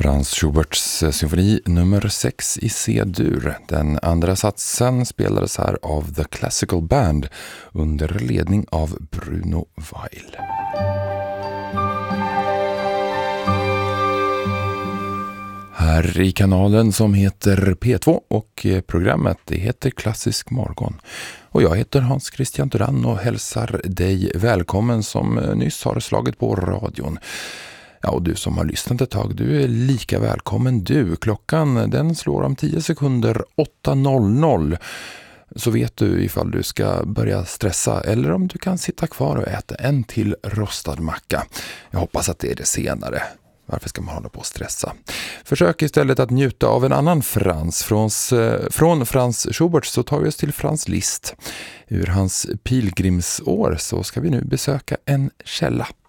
Franz Schuberts symfoni nummer 6 i C-dur. Den andra satsen spelades här av The Classical Band under ledning av Bruno Weil. Här i kanalen som heter P2 och programmet det heter Klassisk morgon. Och jag heter Hans Christian Duran och hälsar dig välkommen som nyss har slagit på radion. Ja, och du som har lyssnat ett tag, du är lika välkommen du. Klockan den slår om 10 sekunder 8.00. Så vet du ifall du ska börja stressa eller om du kan sitta kvar och äta en till rostad macka. Jag hoppas att det är det senare. Varför ska man hålla på att stressa? Försök istället att njuta av en annan Frans. Från Franz Schubert så tar vi oss till Franz Liszt. Ur hans pilgrimsår så ska vi nu besöka en källa.